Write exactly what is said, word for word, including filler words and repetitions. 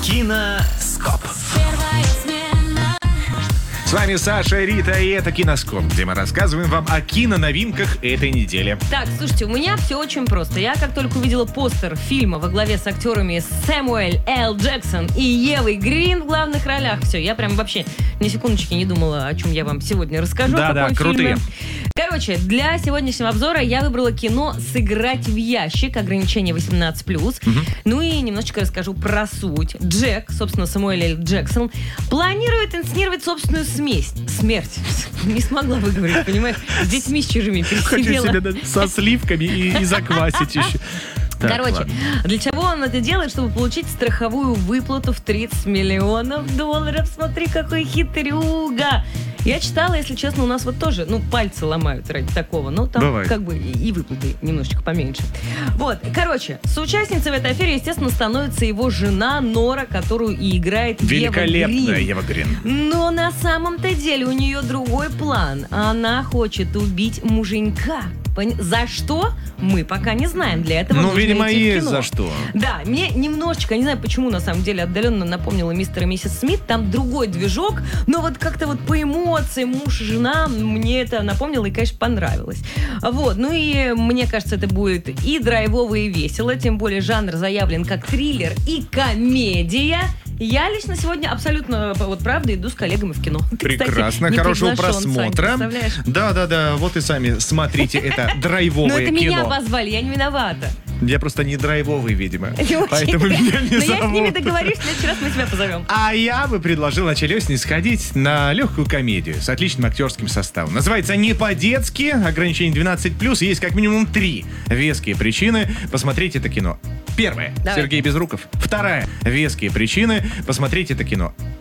Киноскоп. С вами Саша, Рита, и это Киноскоп, где мы рассказываем вам о киноновинках этой недели. Так, слушайте, у меня все очень просто. Я как только увидела постер фильма во главе с актерами Сэмюэль Л. Джексон и Евой Грин в главных ролях, все, я прям вообще ни секундочки не думала, о чем я вам сегодня расскажу. Да-да, крутые. Короче, для сегодняшнего обзора я выбрала кино «Сыграть в ящик», ограничение восемнадцать плюс. Угу. Ну и немножечко расскажу про суть. Джек, собственно, Сэмюэль Л. Джексон, планирует инсценировать собственную смесь. Смерть. Не смогла выговорить, понимаешь? С детьми с чужими пересидела. Хочу себе со сливками и, и заквасить еще. Так, Короче, ладно. Для чего он это делает? Чтобы получить страховую выплату в тридцать миллионов долларов. Смотри, какой хитрюга. Я читала, если честно, у нас вот тоже, ну, пальцы ломают ради такого. Но там Бывает. Как бы и, и выплаты немножечко поменьше. Вот, короче, соучастницей в этой афере, естественно, становится его жена Нора, которую и играет Ева Грин. Великолепная Ева Грин. Но на самом-то деле у нее другой план. Она хочет убить муженька. Пон... За что? Мы пока не знаем. Для этого ну, нужно видимо, идти в есть кино. за что. Да, мне немножечко, не знаю почему, на самом деле, отдаленно напомнила мистера и миссис Смит. Там другой движок, но вот как-то вот по эмоциям муж и жена мне это напомнило и, конечно, понравилось. Вот, ну и мне кажется, это будет и драйвово, и весело. Тем более жанр заявлен как триллер и комедия. Я лично сегодня абсолютно, вот правда, иду с коллегами в кино. Ты, Прекрасно, кстати, хорошего просмотра. Да-да-да, вот и сами смотрите это драйвовое кино. Ну это меня позвали, я не виновата. Я просто не драйвовый, видимо. Поэтому меня не зовут. Но я с ними договорюсь, в следующий раз мы тебя позовем. А я бы предложил началёсни сходить на легкую комедию с отличным актерским составом. Называется «Не по-детски», ограничение двенадцать плюс. Есть как минимум три веские причины посмотреть это кино. Первая. Давай. Сергей Безруков. Вторая. Веские причины посмотреть это кино.